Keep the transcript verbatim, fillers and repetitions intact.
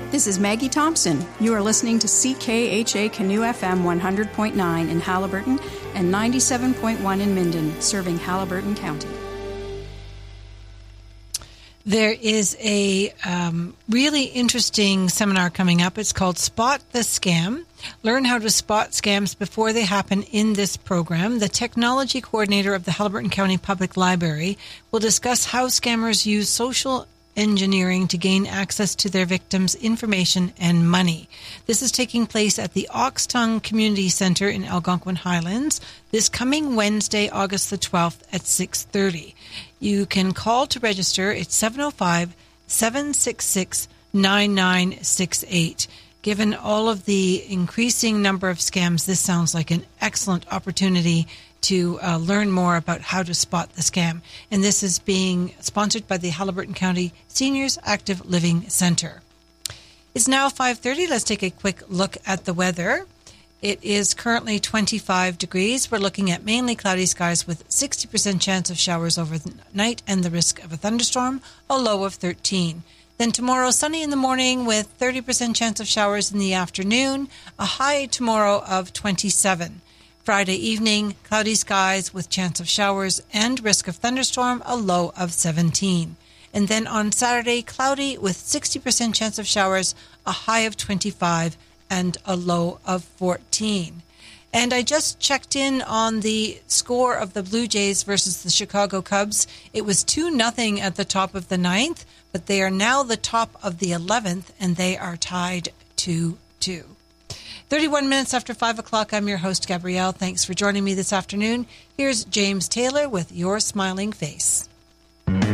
This is Maggie Thompson. You are listening to C K H A Canoe F M one hundred point nine in Haliburton and ninety-seven point one in Minden, serving Haliburton County. There is a um, really interesting seminar coming up. It's called Spot the Scam. Learn how to spot scams before they happen in this program. The technology coordinator of the Haliburton County Public Library will discuss how scammers use social engineering to gain access to their victims' information and money. This is taking place at the Oxtongue Community Centre in Algonquin Highlands this coming Wednesday, August the twelfth at six thirty. You can call to register. It's seven oh five, seven six six, nine nine six eight. Given all of the increasing number of scams, this sounds like an excellent opportunity to uh, learn more about how to spot the scam. And this is being sponsored by the Haliburton County Seniors Active Living Centre. It's now five thirty. Let's take a quick look at the weather. It is currently twenty-five degrees. We're looking at mainly cloudy skies with sixty percent chance of showers overnight and the risk of a thunderstorm, a low of thirteen. Then tomorrow, sunny in the morning with thirty percent chance of showers in the afternoon, a high tomorrow of twenty-seven. Friday evening, cloudy skies with chance of showers and risk of thunderstorm, a low of seventeen. And then on Saturday, cloudy with sixty percent chance of showers, a high of twenty-five and a low of fourteen. And I just checked in on the score of the Blue Jays versus the Chicago Cubs. It was two nothing at the top of the ninth, but they are now the top of the eleventh, and they are tied two two. thirty-one minutes after five o'clock, I'm your host, Gabrielle. Thanks for joining me this afternoon. Here's James Taylor with Your Smiling Face.